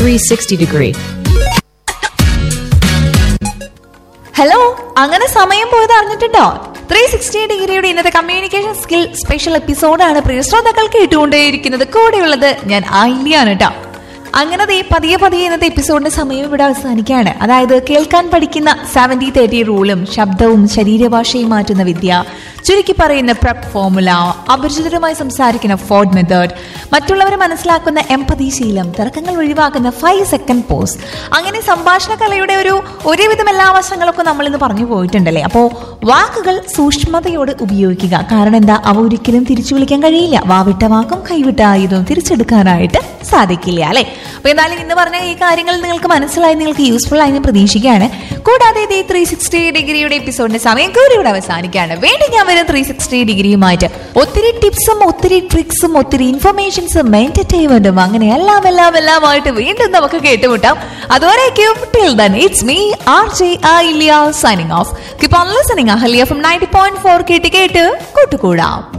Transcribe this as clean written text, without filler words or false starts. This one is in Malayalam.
360 degree. ഹലോ, അങ്ങനെ സമയം പോയത് അറിഞ്ഞിട്ടുണ്ടോ? 360 ഡിഗ്രിയുടെ ഇന്നത്തെ കമ്മ്യൂണിക്കേഷൻ സ്കിൽ സ്പെഷ്യൽ എപ്പിസോഡാണ് പ്രിയ ശ്രോതാക്കൾ കേട്ടുകൊണ്ടേയിരിക്കുന്നത്. കൂടെയുള്ളത് ഞാൻ ആയില്യാണ് കേട്ടോ. അങ്ങനെ പതിയെ ഇന്നത്തെ എപ്പിസോഡിന്റെ സമയം ഇവിടെ അവസാനിക്കുകയാണ്. അതായത് കേൾക്കാൻ പഠിക്കുന്ന 70-30 റൂളും ശബ്ദവും ശരീരഭാഷയും മാറ്റുന്ന വിദ്യ, ചുരുക്കി പറയുന്ന പ്രെപ്പ് ഫോർമുല, അപരിചിതരുമായി സംസാരിക്കുന്ന ഫോർഡ് മെത്തേഡ്, മറ്റുള്ളവരെ മനസ്സിലാക്കുന്ന എംപതി ശീലം, തർക്കങ്ങൾ ഒഴിവാക്കുന്ന 5 സെക്കൻഡ് പോസ്, അങ്ങനെ സംഭാഷണ കലയുടെ ഒരുവിധം എല്ലാ വശങ്ങളൊക്കെ നമ്മൾ ഇന്ന് പറഞ്ഞു പോയിട്ടുണ്ടല്ലേ. അപ്പോൾ വാക്കുകൾ സൂക്ഷ്മതയോട് ഉപയോഗിക്കുക. കാരണം എന്താ, അവ ഒരിക്കലും തിരിച്ചു വിളിക്കാൻ കഴിയില്ല. വാവിട്ട വാക്കും കൈവിട്ട ആയുധവും തിരിച്ചെടുക്കാനായിട്ട് സാധിക്കില്ല അല്ലെ. അപ്പൊ എന്നാലും ഇന്ന് പറഞ്ഞ ഈ കാര്യങ്ങൾ നിങ്ങൾക്ക് മനസ്സിലായി, നിങ്ങൾക്ക് യൂസ്ഫുൾ ആയി പ്രതീക്ഷിക്കുകയാണ്. കൂടാതെ 360 ഡിഗ്രിയുടെ എപ്പിസോഡിന്റെ സമയം കൂടി ഇവിടെ അവസാനിക്കുകയാണ്. വീണ്ടും ഞാൻ വരും 360 ഡിഗ്രിയുമായിട്ട് ഒത്തിരി ടിപ്സും ഒത്തിരി ട്രിക്സും ഒത്തിരി ഇൻഫർമേഷൻസും എന്റർടൈൻമെന്റും അങ്ങനെ എല്ലാമായിട്ട് വീണ്ടും നമുക്ക് കേട്ടുമുട്ടാം. അതുവരേക്കും till then it's me RJ Ahilya signing off. Keep on listening Ahilya from 90.4 കേട്ട് കൂട്ടുകൂടാം.